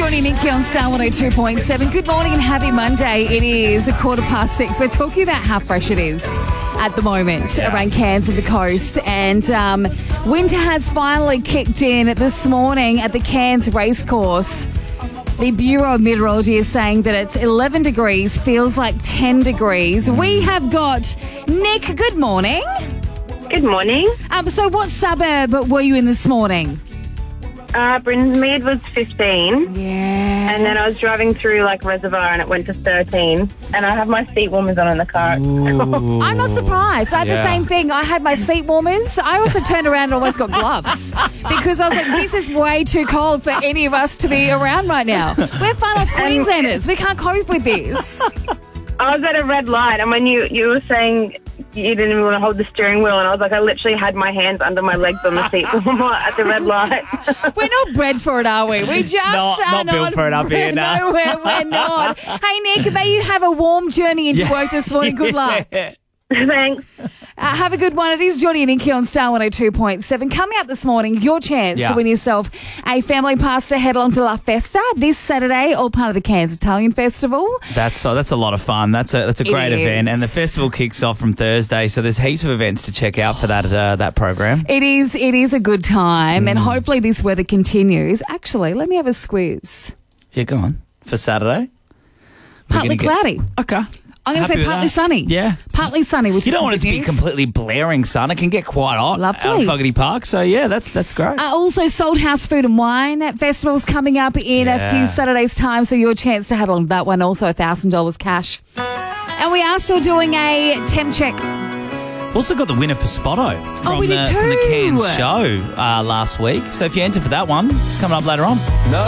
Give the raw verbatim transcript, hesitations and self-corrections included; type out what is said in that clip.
Johnny and Nikki on Star one oh two point seven. Good morning and happy Monday. It is a quarter past six. We're talking about how fresh it is at the moment Yeah. around Cairns and the coast. And um, winter has finally kicked in this morning at the Cairns Racecourse. The Bureau of Meteorology is saying that it's eleven degrees, feels like ten degrees. We have got Nick. Good morning. Good morning. Um, so what suburb were you in this morning? Uh, Brinsmead was fifteen, Yeah. and then I was driving through like Reservoir, and it went to thirteen. And I have my seat warmers on in the car. I'm not surprised. I had the Yeah. same thing. I had my seat warmers. I also turned around and almost got gloves because I was like, this is way too cold for any of us to be around right now. We're far off Queenslanders. We can't cope with this. I was at a red light, and when you you were saying you didn't even want to hold the steering wheel, and I was like, I literally had my hands under my legs on the seat warmer at the red light. We're not bred for it, are we? We just not- are not built for it up here, bred- nah. No, we're, we're not. Hey, Nick, may you have a warm journey into Yeah. work this morning. Good luck. Thanks. Uh, have a good one. It is Johnny and Nikki on Star one oh two point seven. Coming up this morning, your chance Yeah. to win yourself a family pass to head along to La Festa this Saturday, all part of the Cairns Italian Festival. That's so. That's a lot of fun. That's a that's a It great event, is. and the festival kicks off from Thursday. So there's heaps of events to check out for that uh, that program. It is it is a good time, Mm. and hopefully this weather continues. Actually, let me have a squeeze. Yeah, go on for Saturday. We're Partly gonna get- cloudy. Okay. I'm going to Happy say with partly that. sunny. Yeah. Partly sunny, which You is don't want it some to be good news. completely blaring sun. It can get quite hot Lovely. out of Fogarty Park. So yeah, that's that's great. Uh, also, Salt House Food and Wine Festival's coming up in a Yeah. few Saturdays' time, so your chance to head along to that one. Also, one thousand dollars cash. And we are still doing a temp check. Also got the winner for Spotto from, Oh, we did the, from the too. Cairns show uh, last week. So if you enter for that one, it's coming up later on. No.